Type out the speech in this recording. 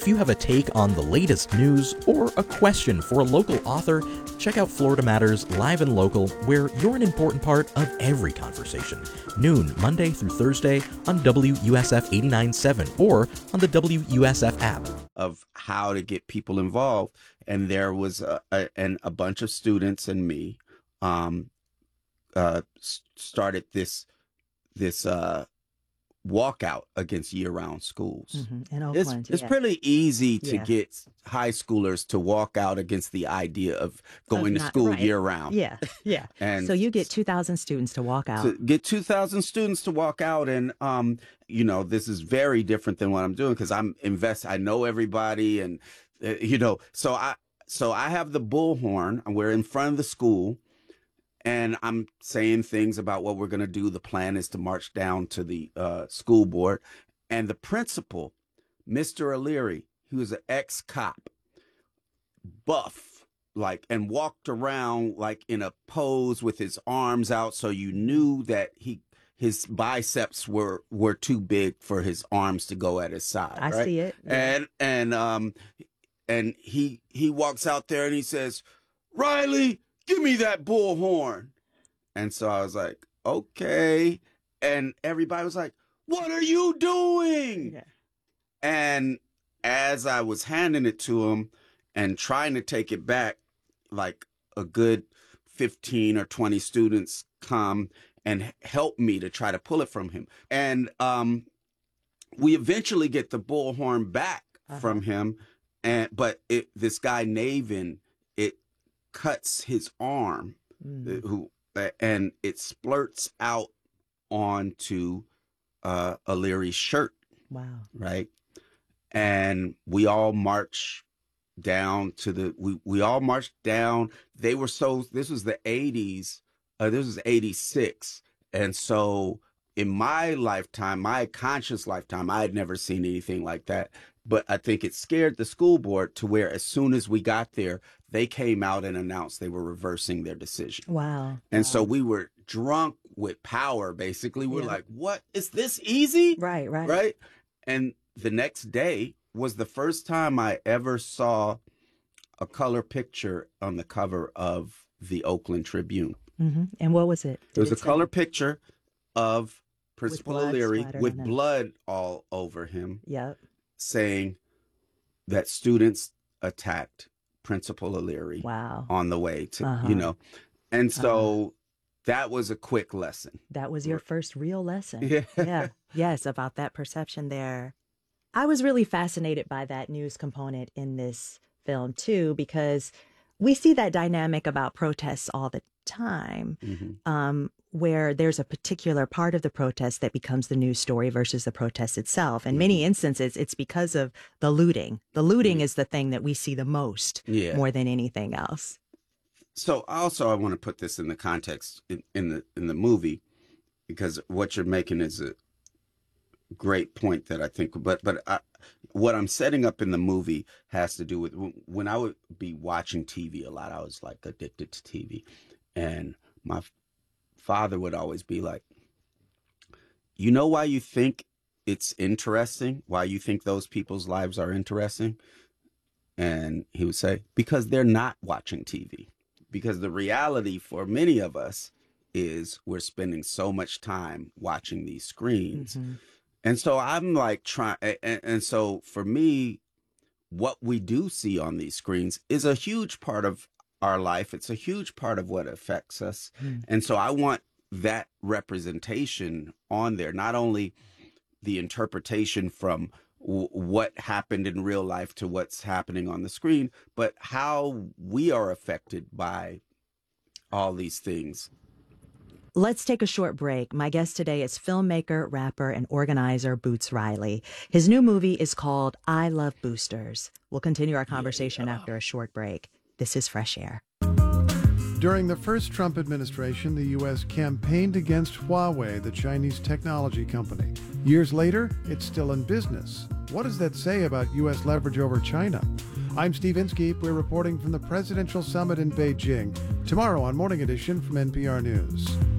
If you have a take on the latest news or a question for a local author, check out Florida Matters Live and Local, where you're an important part of every conversation. Noon, Monday through Thursday on WUSF 89.7 or on the WUSF app. Of how to get people involved. And there was a bunch of students and me started this walkout against year-round schools. In Oakland, it's pretty easy to get high schoolers to walk out against the idea of going to school year-round. Yeah. And so you get 2,000 students to walk out. To get 2,000 students to walk out, and this is very different than what I'm doing because I know everybody, and so I have the bullhorn, and we're in front of the school. And I'm saying things about what we're going to do. The plan is to march down to the school board. And the principal, Mr. O'Leary, he was an ex-cop, buff, and walked around in a pose with his arms out. So you knew that his biceps were too big for his arms to go at his side. I see it. Yeah. And he walks out there and he says, "Riley, give me that bullhorn." And so I was like, okay. And everybody was like, "What are you doing?" Yeah. And as I was handing it to him and trying to take it back, a good 15 or 20 students come and help me to try to pull it from him. And we eventually get the bullhorn back from him. But this guy, Navin, it cuts his arm, and it splurts out onto O'Leary's shirt. Wow. Right. And we all march down to we all marched down. This was the 80s. This was 86. And so in my lifetime, my conscious lifetime, I had never seen anything like that. But I think it scared the school board to where as soon as we got there, they came out and announced they were reversing their decision. Wow. And so we were drunk with power, basically. We're like, what? Is this easy? Right. And the next day was the first time I ever saw a color picture on the cover of the Oakland Tribune. Mm-hmm. And what was it? It was a color picture of Principal O'Leary with on blood all over him. Yep. Saying that students attacked Principal O'Leary on the way to, and so that was a quick lesson. That was your first real lesson. Yeah. Yes, about that perception there. I was really fascinated by that news component in this film, too, because we see that dynamic about protests all the time, where there's a particular part of the protest that becomes the news story versus the protest itself. In many instances, it's because of the looting. The looting is the thing that we see the most, more than anything else. So also, I want to put this in the context in the movie, because what you're making is a great point that I think, but what I'm setting up in the movie has to do with when I would be watching TV a lot. I was addicted to TV, and my father would always be like, "You know why you think it's interesting? Why you think those people's lives are interesting?" And he would say, "Because they're not watching TV. Because the reality for many of us is we're spending so much time watching these screens." And so I'm trying, and so for me, what we do see on these screens is a huge part of our life. It's a huge part of what affects us. And so I want that representation on there, not only the interpretation from what happened in real life to what's happening on the screen, but how we are affected by all these things. Let's take a short break. My guest today is filmmaker, rapper, and organizer Boots Riley. His new movie is called I Love Boosters. We'll continue our conversation after a short break. This is Fresh Air. During the first Trump administration, the U.S. campaigned against Huawei, the Chinese technology company. Years later, it's still in business. What does that say about U.S. leverage over China? I'm Steve Inskeep. We're reporting from the Presidential Summit in Beijing. Tomorrow on Morning Edition from NPR News.